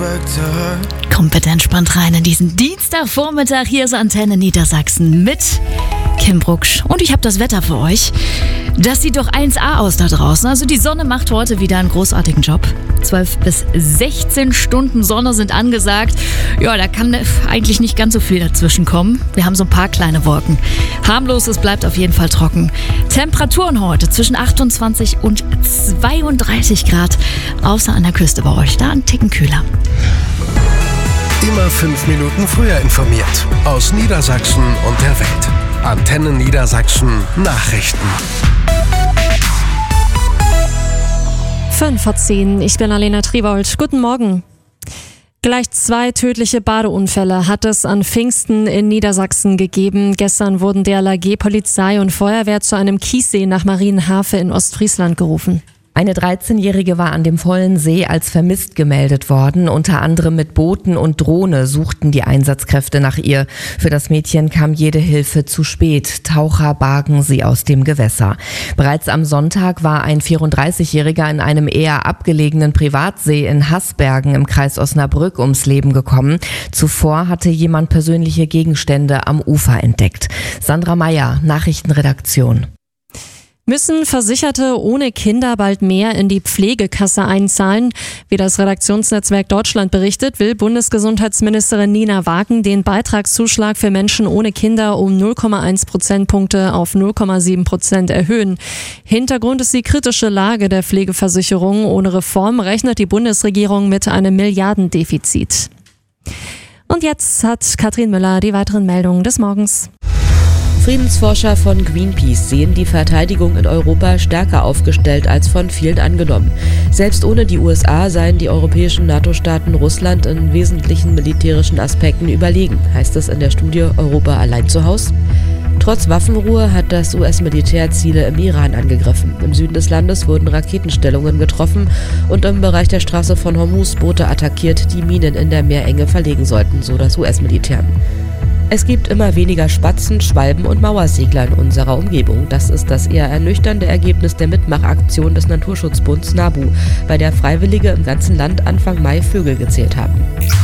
Kommt entspannt rein in diesen Dienstagvormittag. Hier ist Antenne Niedersachsen mit Kim Brucksch. Und ich habe das Wetter für euch. Das sieht doch 1A aus da draußen. Also die Sonne macht heute wieder einen großartigen Job. 12 bis 16 Stunden Sonne sind angesagt. Ja, da kann eigentlich nicht ganz so viel dazwischen kommen. Wir haben so ein paar kleine Wolken. Harmlos, es bleibt auf jeden Fall trocken. Temperaturen heute zwischen 28 und 32 Grad. Außer an der Küste bei euch. Da ein Ticken kühler. Immer 5 Minuten früher informiert. Aus Niedersachsen und der Welt. Antenne Niedersachsen Nachrichten. 5:10, ich bin Alena Triebold. Guten Morgen. Gleich 2 tödliche Badeunfälle hat es an Pfingsten in Niedersachsen gegeben. Gestern wurden DLRG, Polizei und Feuerwehr zu einem Kiessee nach Marienhafe in Ostfriesland gerufen. Eine 13-Jährige war an dem vollen See als vermisst gemeldet worden. Unter anderem mit Booten und Drohne suchten die Einsatzkräfte nach ihr. Für das Mädchen kam jede Hilfe zu spät. Taucher bargen sie aus dem Gewässer. Bereits am Sonntag war ein 34-Jähriger in einem eher abgelegenen Privatsee in Haßbergen im Kreis Osnabrück ums Leben gekommen. Zuvor hatte jemand persönliche Gegenstände am Ufer entdeckt. Sandra Meyer, Nachrichtenredaktion. Müssen Versicherte ohne Kinder bald mehr in die Pflegekasse einzahlen? Wie das Redaktionsnetzwerk Deutschland berichtet, will Bundesgesundheitsministerin Nina Wagen den Beitragszuschlag für Menschen ohne Kinder um 0,1 Prozentpunkte auf 0,7% erhöhen. Hintergrund ist die kritische Lage der Pflegeversicherung. Ohne Reform rechnet die Bundesregierung mit einem Milliardendefizit. Und jetzt hat Katrin Müller die weiteren Meldungen des Morgens. Friedensforscher von Greenpeace sehen die Verteidigung in Europa stärker aufgestellt als von vielen angenommen. Selbst ohne die USA seien die europäischen NATO-Staaten Russland in wesentlichen militärischen Aspekten überlegen, heißt es in der Studie Europa allein zu Haus. Trotz Waffenruhe hat das US-Militär Ziele im Iran angegriffen. Im Süden des Landes wurden Raketenstellungen getroffen und im Bereich der Straße von Hormuz Boote attackiert, die Minen in der Meerenge verlegen sollten, so das US-Militär. Es gibt immer weniger Spatzen, Schwalben und Mauersegler in unserer Umgebung. Das ist das eher ernüchternde Ergebnis der Mitmachaktion des Naturschutzbunds NABU, bei der Freiwillige im ganzen Land Anfang Mai Vögel gezählt haben.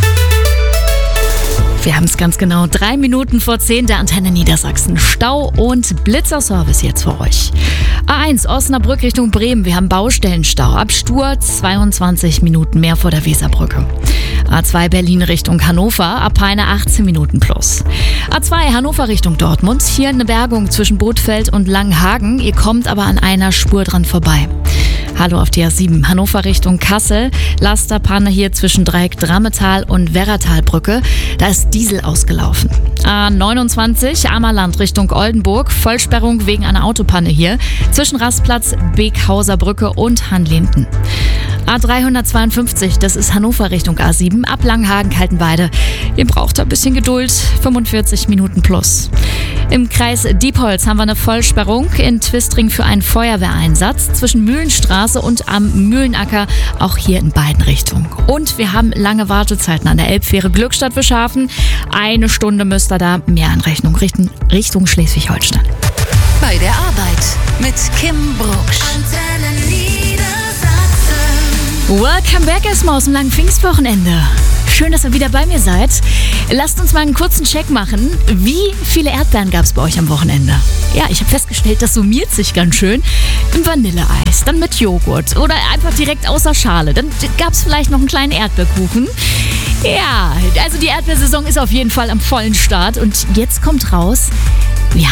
Wir haben es ganz genau 3 Minuten vor 10 der Antenne Niedersachsen. Stau und Blitzerservice jetzt für euch. A1 Osnabrück Richtung Bremen. Wir haben Baustellenstau. Ab Sturz 22 Minuten mehr vor der Weserbrücke. A2 Berlin Richtung Hannover. Ab Peine 18 Minuten plus. A2 Hannover Richtung Dortmund. Hier eine Bergung zwischen Bothfeld und Langenhagen. Ihr kommt aber an einer Spur dran vorbei. Hallo auf die A7 Hannover Richtung Kassel. Lasterpanne hier zwischen Dreieck Drammetal und Werratalbrücke. Da ist Diesel ausgelaufen. A29 Ammerland Richtung Oldenburg. Vollsperrung wegen einer Autopanne hier. Zwischen Rastplatz, Beekhauser Brücke und Hanlinden. A352, das ist Hannover Richtung A7, ab Langenhagen-Kaltenweide. Ihr braucht ein bisschen Geduld, 45 Minuten plus. Im Kreis Diepholz haben wir eine Vollsperrung in Twistring für einen Feuerwehreinsatz zwischen Mühlenstraße und am Mühlenacker, auch hier in beiden Richtungen. Und wir haben lange Wartezeiten an der Elbfähre Glückstadt-Wischhafen. 1 Stunde müsst ihr da mehr in Rechnung richten, Richtung Schleswig-Holstein. Bei der Arbeit mit Kim Brucksch. Antenne Niedersachsen. Welcome back erstmal aus dem langen Pfingstwochenende. Schön, dass ihr wieder bei mir seid. Lasst uns mal einen kurzen Check machen. Wie viele Erdbeeren gab es bei euch am Wochenende? Ja, ich habe festgestellt, das summiert sich ganz schön. Im Vanilleeis, dann mit Joghurt oder einfach direkt außer Schale. Dann gab es vielleicht noch einen kleinen Erdbeerkuchen. Ja, also die Erdbeersaison ist auf jeden Fall am vollen Start. Und jetzt kommt raus,